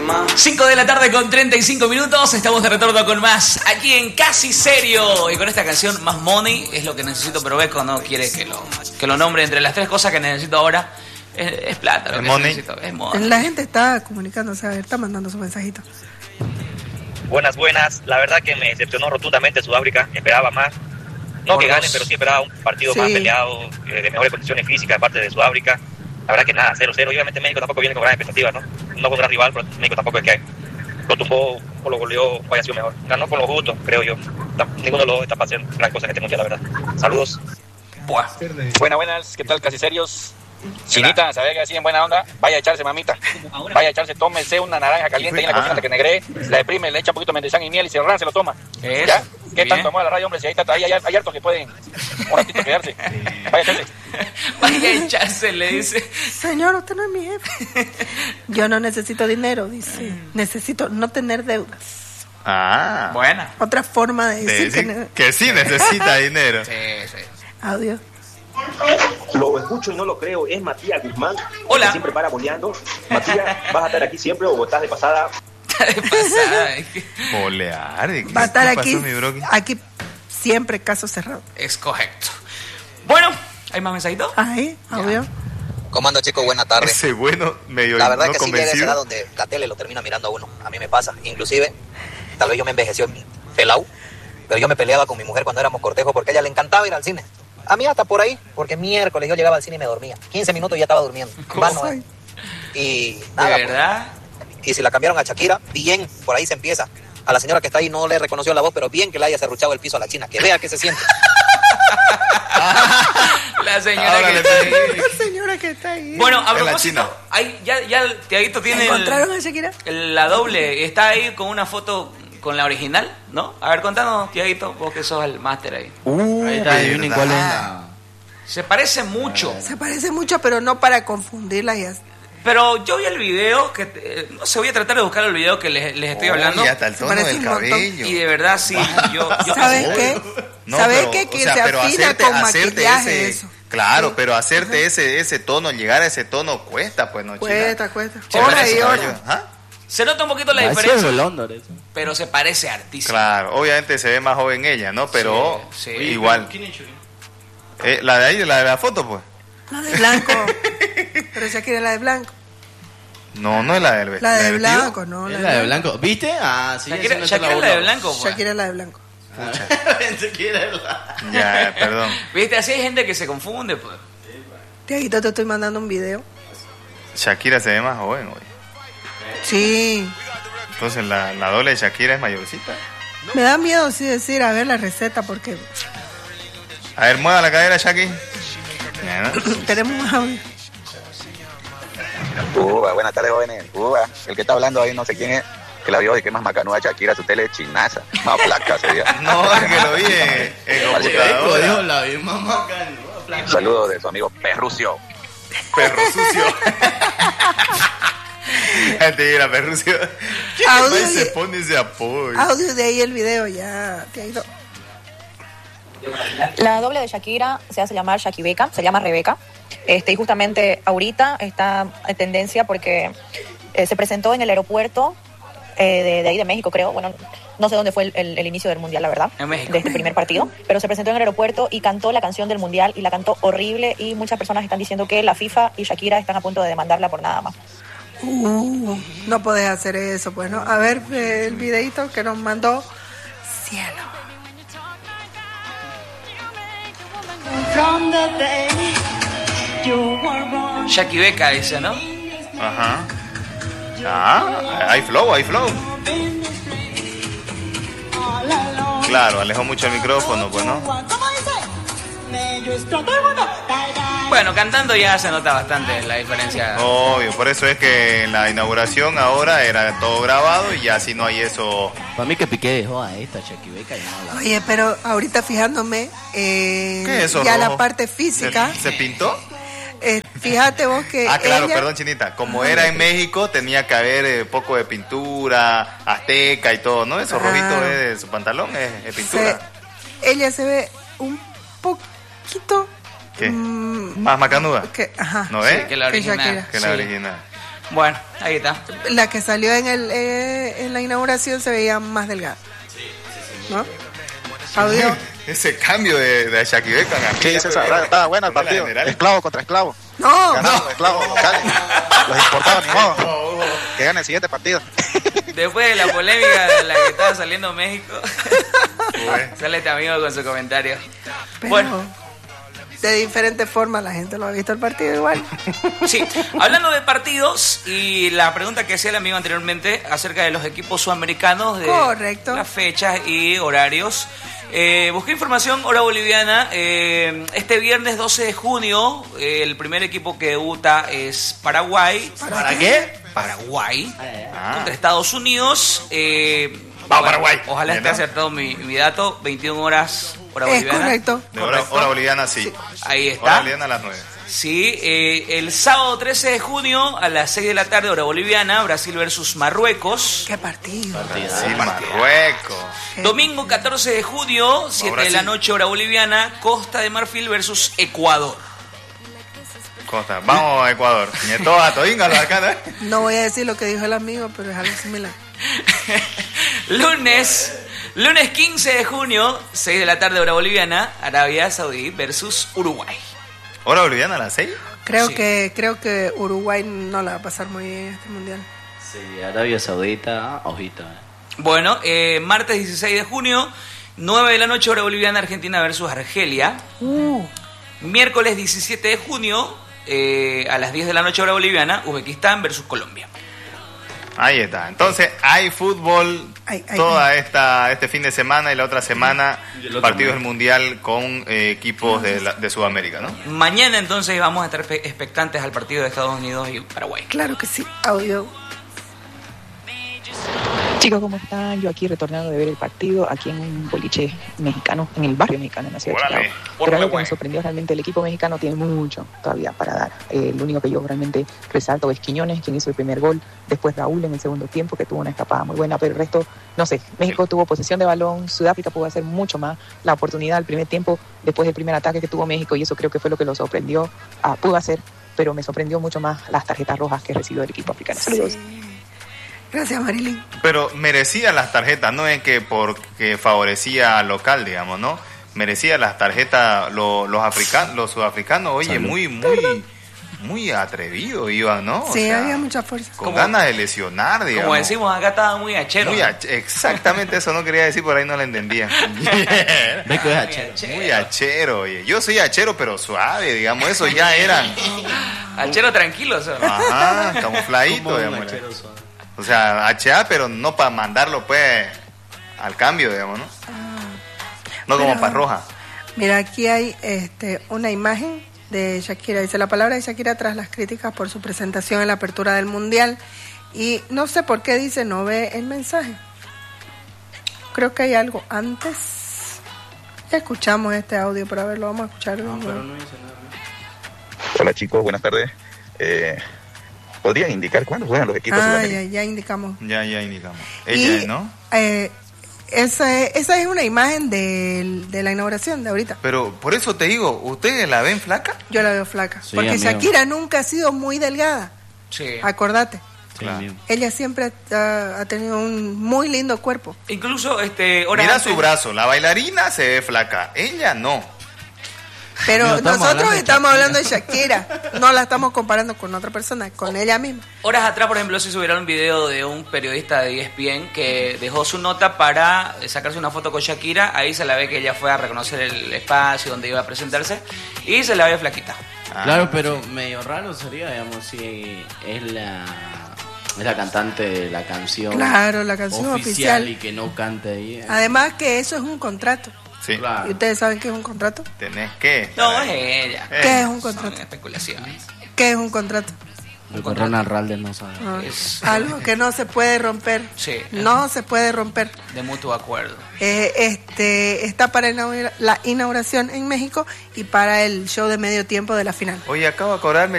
5 de la tarde con 35 minutos. Estamos de retorno con más aquí en Casi Serio. Y con esta canción, Más Money, es lo que necesito. Pero Beco no quiere que lo nombre. Entre las tres cosas que necesito ahora es plata. Lo que necesito es money. La gente está comunicándose, a ver, está mandando su mensajito. Buenas. La verdad que me decepcionó rotundamente Sudáfrica. Esperaba más. No por que gane, pero sí esperaba un partido más peleado, de mejores condiciones físicas de parte de Sudáfrica. La verdad que nada, 0-0. Obviamente México tampoco viene con gran expectativas, ¿no? No con gran rival, pero México tampoco es que lo tumbó o lo goleó o haya sido mejor. Ganó con lo justo, creo yo. Ninguno de los dos está pasando gran cosa en este mundial, la verdad. Saludos. Buenas, ¿qué tal, Casi Serios? Chinita, ¿sabía que así en buena onda? Vaya a echarse, mamita. Vaya a echarse, tómese una naranja caliente ahí en la cocina que negré, la deprime, le echa un poquito de mentizán y miel y se lo toma. ¿Ya? ¿Qué tanto amor a la radio, hombre? Si ahí está, hay hartos que pueden un ratito quedarse. Vaya a echarse. Vaya a echarse, le dice. Señor, usted no es mi jefe. Yo no necesito dinero, dice. Necesito no tener deudas. Buena. Otra forma de decir que sí necesita dinero. Sí. Audio. Lo escucho y no lo creo, es Matías Guzmán. Hola. Que siempre para boleando. Matías, ¿vas a estar aquí siempre o estás de pasada? Bolear. Va a estar aquí siempre, caso cerrado. Es correcto. Bueno, ¿hay más mensajitos? Ahí, audio. ¿Cómo anda, chicos? Buena tarde. Ese bueno medio la verdad no que convencido. Sí llega a esa edad donde la tele lo termina mirando a uno. A mí me pasa. Inclusive, tal vez yo me envejeció en pelau, pero yo me peleaba con mi mujer cuando éramos cortejos porque a ella le encantaba ir al cine. A mí hasta por ahí, porque miércoles yo llegaba al cine y me dormía. 15 minutos y ya estaba durmiendo. Y nada. ¿De verdad? Y si la cambiaron a Shakira, bien, por ahí se empieza. A la señora que está ahí no le reconoció la voz, pero bien que le haya serruchado el piso a la china. Que vea que se siente. La señora que está ahí. La señora que está ahí. Bueno, a propósito, ahí ya Tiaguito tiene ¿encontraron a Shakira? La doble, está ahí con una foto con la original, ¿no? A ver, contanos, Tiaguito, vos que sos el máster ahí. Ahí está, adivinen cuál es la... Se parece mucho. Se parece mucho, pero no para confundirlas y así. Pero yo vi el video, no sé, voy a tratar de buscar el video que les estoy hablando. Y hasta el tono del cabello. Y de verdad, sí, yo ¿sabes qué? ¿Sabes qué? Que se afina con maquillaje eso. Claro, pero hacerte ese tono, llegar a ese tono cuesta, pues, ¿no, Cuesta. China? Hora y hora. Se nota un poquito la diferencia, pero se parece hartísimo. Claro, obviamente se ve más joven ella, ¿no? Pero igual. La de ahí, la de la foto, pues. La de blanco. Pero Shakira es la de blanco. No es la de La de blanco, no. ¿Es la de blanco? ¿Viste? Sí. Shakira es la de blanco, pues. Shakira es la de blanco. Ya, perdón. ¿Viste? Así hay gente que se confunde, pues. Tiaguito, te estoy mandando un video. Shakira se ve más joven hoy. Sí. Entonces la doble de Shakira es mayorcita. Me da miedo sí decir, a ver la receta, porque... A ver, mueva la cadera, Shaki. Tenemos más audio. Buenas tardes, jóvenes. El que está hablando ahí no sé quién es, que la vio y que más macanuda Shakira, su tele es chinaza. Más placa sería. No, que lo vi en computadora. La vi más macanuda. Saludos de su amigo Perrucio. Perro sucio. Mentira, Perrucio. ¿Quién se pone ese apoyo? Audio de ahí el video, ya, Tiaguito. La doble de Shakira se hace llamar Shakibeca, se llama Rebeca. Y justamente ahorita está en tendencia porque se presentó en el aeropuerto de ahí de México, creo. Bueno, no sé dónde fue el inicio del mundial, la verdad, de este primer partido, pero se presentó en el aeropuerto y cantó la canción del mundial y la cantó horrible y muchas personas están diciendo que la FIFA y Shakira están a punto de demandarla por nada más. No podés hacer eso, pues, ¿no? A ver el videito que nos mandó Cielo. Shakibeca dice, ¿no? Ajá. Hay flow. Claro, alejó mucho el micrófono, pues, ¿no? Bueno, cantando ya se nota bastante la diferencia. Obvio, por eso es que en la inauguración ahora era todo grabado y ya así no hay eso. Para mí que Piqué dejó a esta Shakibeca y no la... Oye, pero ahorita fijándome ¿qué es eso, ya rojo? la parte física. ¿Se pintó? Fíjate vos que claro, ella... perdón, Chinita. Como era en México, tenía que haber poco de pintura, azteca y todo, ¿no? Eso rojito de su pantalón es pintura. Ella se ve un poquito... ¿Qué? ¿Más macanuda? Ajá. ¿No es? Sí, que la original. Que la original. Bueno, ahí está. La que salió en la inauguración se veía más delgada. ¿No? Audio. Ese cambio de Shaquibeca. Sí, estaba bueno el partido. Esclavo contra esclavo. No. Ganando esclavos locales. Los importados, ni modo. Que gane el siguiente partido. Después de la polémica de la que estaba saliendo México, sale este amigo con su comentario. Pero Bueno, de diferentes formas la gente lo ha visto el partido igual. sí, hablando de partidos y la pregunta que hacía el amigo anteriormente acerca de los equipos sudamericanos, de Correcto. las fechas y horarios. Busqué información, hora boliviana. Este viernes 12 de junio, el primer equipo que debuta es Paraguay. ¿Para qué? Paraguay contra Estados Unidos. Vamos, Paraguay. Ojalá esté acertado mi dato. 21 horas, hora Es boliviana. correcto. De hora boliviana, sí. Ahí Hora está. boliviana a las 9. Sí, el sábado 13 de junio a las 6 de la tarde, hora boliviana, Brasil versus Marruecos. Qué partido. Sí, Marruecos. Domingo 14 de junio, 7 de la Brasil. noche, hora boliviana, Costa de Marfil versus Ecuador. Costa. Vamos a Ecuador. Nieto a Todinga, los arcanos. No voy a decir lo que dijo el amigo, pero es algo similar. Lunes 15 de junio, 6 de la tarde, hora boliviana, Arabia Saudí versus Uruguay. ¿Hora boliviana a las 6? Creo Sí. que Uruguay no la va a pasar muy bien en este mundial. Sí, Arabia Saudita, ojito. Bueno, martes 16 de junio, 9 de la noche, hora boliviana, Argentina versus Argelia. Miércoles 17 de junio, a las 10 de la noche, hora boliviana, Uzbekistán versus Colombia. Ahí está. Entonces, hay fútbol este fin de semana y la otra semana partidos del Mundial con equipos de Sudamérica, ¿no? Mañana entonces vamos a estar expectantes al partido de Estados Unidos y Paraguay. Claro que sí. Audio. Chicos, ¿cómo están? Yo aquí retornando de ver el partido, aquí en un boliche mexicano, en el barrio mexicano, en la ciudad de Chicago. Pero algo que me sorprendió realmente, el equipo mexicano tiene mucho todavía para dar. Lo único que yo realmente resalto es Quiñones, quien hizo el primer gol, después Raúl en el segundo tiempo, que tuvo una escapada muy buena, pero el resto, no sé, México tuvo posesión de balón, Sudáfrica pudo hacer mucho más, la oportunidad al primer tiempo, después del primer ataque que tuvo México, y eso creo que fue lo que lo sorprendió, pudo hacer, pero me sorprendió mucho más las tarjetas rojas que recibió el equipo africano. Saludos. Sí. Gracias, Marilyn. Pero merecía las tarjetas, no es que porque favorecía al local, digamos, ¿no? Merecía las tarjetas los sudafricanos, oye, Salud. muy atrevidos iban, ¿no? O Sí, sea, había mucha fuerza. con ganas de lesionar, digamos. Como decimos acá, estaba muy achero. Exactamente eso no quería decir, por ahí no lo entendía. Beco es achero. Muy achero, oye. Yo soy achero, pero suave, digamos, eso ya eran. Achero tranquilo, ¿sabes? Ajá, camufladito, digamos. O sea, HA, pero no para mandarlo, pues, al cambio, digamos, ¿no? No como Pero, para roja. Mira, aquí hay una imagen de Shakira. Dice la palabra de Shakira tras las críticas por su presentación en la apertura del Mundial. Y no sé por qué dice, no ve el mensaje. Creo que hay algo antes. Ya escuchamos este audio, pero a ver, lo vamos a escuchar. No, pero no dice nada. Hola chicos, buenas tardes. ¿Podrían indicar cuándo juegan los equipos sudamericanos? Ya indicamos. Ya indicamos. Ella, ¿no? Esa es una imagen de la inauguración de ahorita. Pero por eso te digo, ¿ustedes la ven flaca? Yo la veo flaca. Sí, porque amigo. Shakira nunca ha sido muy delgada. Sí. Acordate. Claro. Ella siempre ha tenido un muy lindo cuerpo. Incluso, horas Mira antes- su brazo, la bailarina se ve flaca, ella no. Pero No, estamos nosotros hablando de estamos hablando de Shakira. No la estamos comparando con otra persona, con ella misma. Horas atrás, por ejemplo, se subieron un video de un periodista de ESPN que dejó su nota para sacarse una foto con Shakira. Ahí se la ve que ella fue a reconocer el espacio donde iba a presentarse y se la ve flaquita. Claro, pero medio raro sería, digamos, si es la cantante de la canción. Claro, la canción oficial. Y que no cante ahí. Además que eso es un contrato. Sí. Claro. ¿Y ustedes saben qué es un contrato? Tenés que. No, es ella. ¿Qué es un Son contrato? especulaciones. ¿Qué es un contrato? Lo que Ronald Raldes no sabe. Ah, Es- algo que no se puede romper. Sí. No se puede romper. De mutuo acuerdo. Está para la inauguración en México y para el show de medio tiempo de la final. Oye, acabo de acordarme,